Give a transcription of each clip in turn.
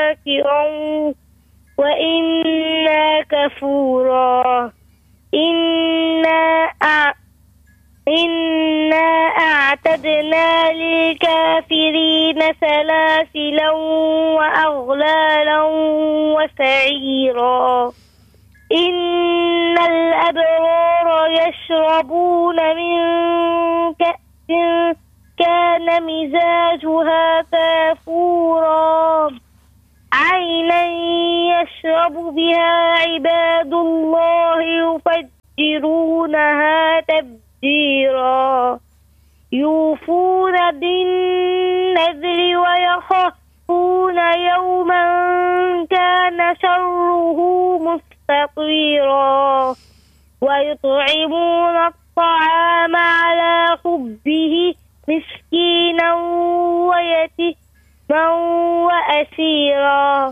شاكرا وإما كفورا إنا أعتدنا للكافرين سلاسلا وأغلالا وسعيرا إن الأبرار يشربون من كأس كان مزاجها كافورا عينا يشرب بها عباد الله يفجرونها تفجيرا يوفون بالنذر ويخافون يوما كان شره مستطيرا ويطعمون الطعام على حبه مسكينا ويتيما وأسيرا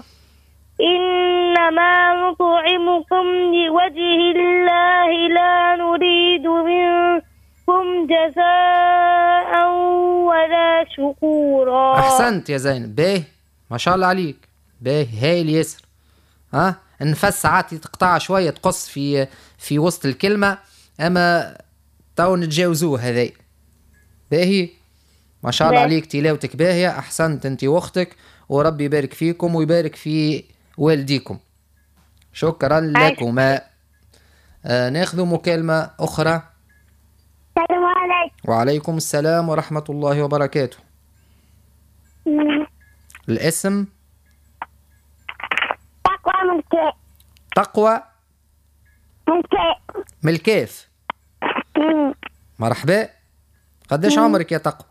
إنما نطعمكم لوجه الله لا نريد منكم جزاء ولا شكورا. أحسنت يا زينب، باهي ما شاء الله عليك، باهي هايل ياسر. النفس ساعات تقطع شوية تقص في وسط الكلمة، أما تو نتجاوزوه هذي. باهي ما شاء الله عليك، تلاوتك باهية، أحسنت أنت واختك، وربي يبارك فيكم ويبارك في والديكم. شكرا لكما. ناخذ مكالمة أخرى. السلام عليكم. وعليكم السلام ورحمة الله وبركاته. الاسم؟ تقوى من الكاف. تقوى من الكاف. من الكاف. مرحبا، قديش عمرك يا تقوى؟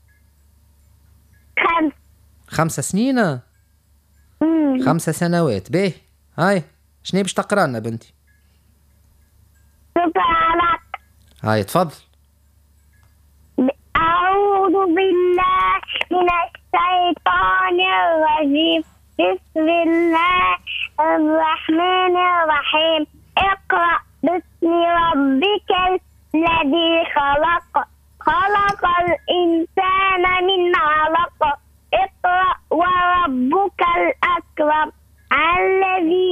5 سنين. 5 سنوات. باهي هاي شنو باش تقرا لنا بنتي؟ هاي تفضل. أعوذ بالله من الشيطان الرجيم. بسم الله الرحمن الرحيم. اقرأ باسم ربك الذي خلق الإنسان من علق